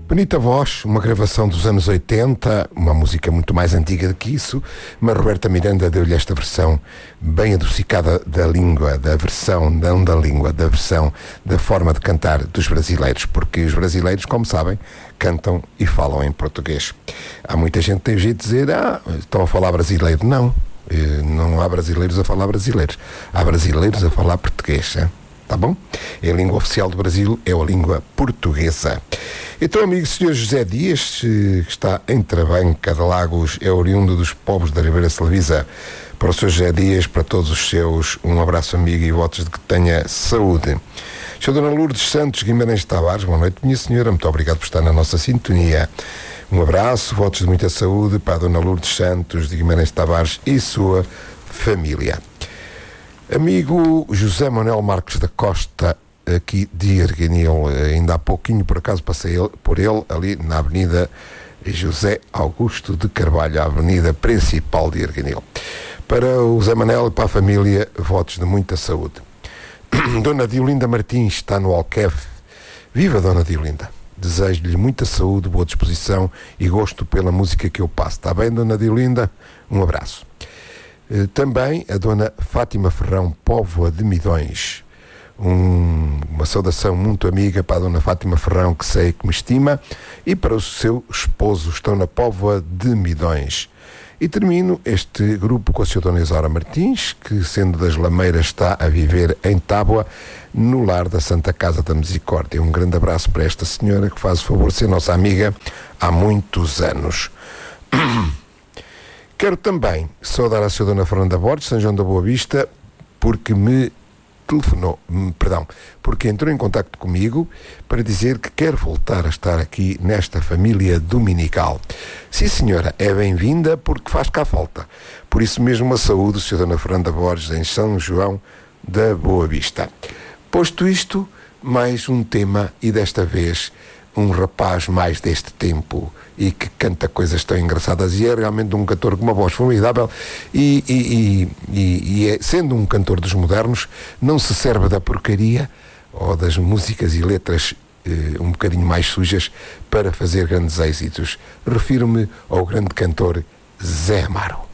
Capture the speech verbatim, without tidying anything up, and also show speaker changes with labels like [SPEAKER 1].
[SPEAKER 1] Bonita voz, uma gravação dos anos oitenta, uma música muito mais antiga do que isso, mas Roberta Miranda deu-lhe esta versão bem adocicada da língua, da versão, não da língua, da versão, da forma de cantar dos brasileiros, porque os brasileiros, como sabem, cantam e falam em português. Há muita gente que tem o jeito de dizer, ah, estão a falar brasileiro. Não, não há brasileiros a falar brasileiros, há brasileiros a falar português, hein? Tá bom? A língua oficial do Brasil é a língua portuguesa. Então, amigo senhor José Dias, que está em Trabanca de Lagos, é oriundo dos povos da Ribeira Salvisa. Para o senhor José Dias, para todos os seus, um abraço amigo e votos de que tenha saúde. senhora Dona Lourdes Santos Guimarães Tavares, boa noite, minha senhora, muito obrigado por estar na nossa sintonia. Um abraço, votos de muita saúde para a Dona Lourdes Santos de Guimarães Tavares e sua família. Amigo José Manuel Marques da Costa, aqui de Arganil, ainda há pouquinho por acaso passei por ele ali na Avenida José Augusto de Carvalho, a avenida principal de Arganil. Para o Zé Manel e para a família, votos de muita saúde. Dona Diolinda Martins está no Alqueve. Viva Dona Diolinda! Desejo-lhe muita saúde, boa disposição e gosto pela música que eu passo. Está bem, Dona Diolinda? Um abraço. Também a Dona Fátima Ferrão Póvoa de Midões. Um, uma saudação muito amiga para a Dona Fátima Ferrão, que sei que me estima, e para o seu esposo, estão na Póvoa de Midões. E termino este grupo com a senhora Dona Isaura Martins, que sendo das Lameiras está a viver em Tábua, no lar da Santa Casa da Misericórdia. Um grande abraço para esta senhora que faz o favor de ser nossa amiga há muitos anos. Quero também saudar a senhora Dona Fernanda Borges, São João da Boa Vista, porque me telefonou, perdão, porque entrou em contacto comigo para dizer que quer voltar a estar aqui nesta família dominical. Sim, senhora, é bem-vinda porque faz cá falta. Por isso mesmo, uma saúde, senhora Dona Fernanda Borges, em São João da Boa Vista. Posto isto, mais um tema, e desta vez um rapaz mais deste tempo e que canta coisas tão engraçadas e é realmente um cantor com uma voz formidável e, e, e, e, e é, sendo um cantor dos modernos, não se serve da porcaria ou das músicas e letras eh, um bocadinho mais sujas para fazer grandes êxitos. Refiro-me ao grande cantor Zé Amaro.